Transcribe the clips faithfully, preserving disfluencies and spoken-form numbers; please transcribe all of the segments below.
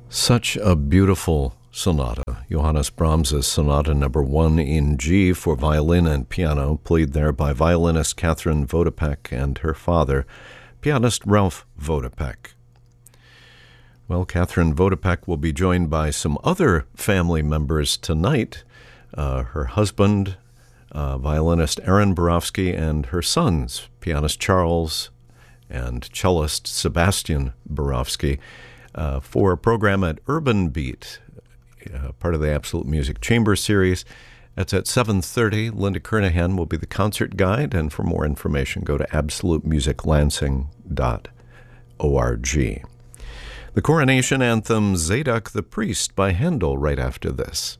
Such a beautiful sonata. Johannes Brahms' Sonata Number One in G for violin and piano, played there by violinist Catherine Vodopek and her father, pianist Ralph Vodopek. Well, Catherine Vodopek will be joined by some other family members tonight. Uh, her husband, uh, violinist Aaron Borofsky, and her sons, pianist Charles and cellist Sebastian Borofsky, uh, for a program at Urban Beat, uh, part of the Absolute Music Chamber series. That's at seven thirty. Linda Kernahan will be the concert guide, and for more information, go to absolute music lansing dot org. The coronation anthem, Zadok the Priest, by Handel, right after this.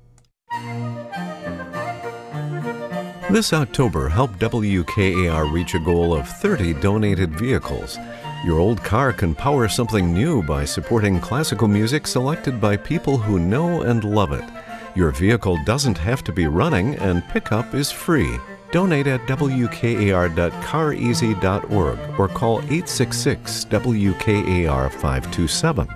This October, help W K A R reach a goal of thirty donated vehicles. Your old car can power something new by supporting classical music selected by people who know and love it. Your vehicle doesn't have to be running, and pickup is free. Donate at W K A R dot car easy dot org or call eight six six W K A R five two seven.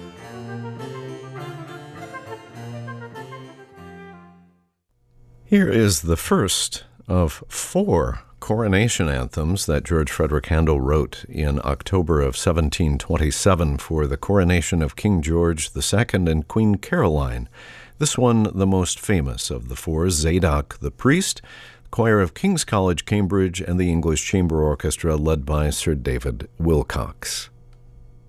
Here is the first of four coronation anthems that George Frederick Handel wrote in October of seventeen twenty-seven for the coronation of King George the Second and Queen Caroline. This one, the most famous of the four, Zadok the Priest, choir of King's College, Cambridge, and the English Chamber Orchestra led by Sir David Wilcox.